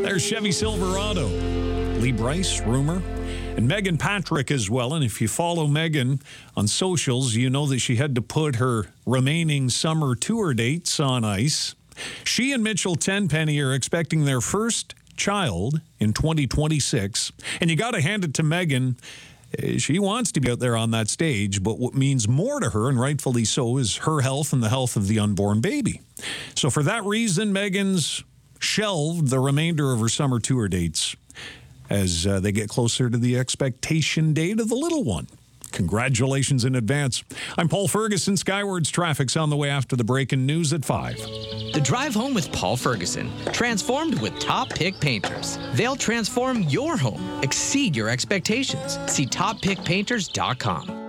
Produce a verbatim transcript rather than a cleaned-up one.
There's Chevy Silverado, Lee Bryce, Rumor, and Megan Patrick as well. And if you follow Megan on socials, you know that she had to put her remaining summer tour dates on ice. She and Mitchell Tenpenny are expecting their first child in twenty twenty-six. And you got to hand it to Megan. She wants to be out there on that stage, but what means more to her, and rightfully so, is her health and the health of the unborn baby. So for that reason, Megan's shelved the remainder of her summer tour dates as uh, they get closer to the expectation date of the little one. Congratulations in advance. I'm Paul Ferguson. Skywards Traffic's on the way after the breaking news at five. The Drive Home with Paul Ferguson, transformed with Top Pick Painters. They'll transform your home, exceed your expectations. See top pick painters dot com.